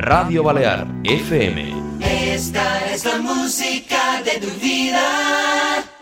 Radio Balear FM. Esta es la música de tu vida.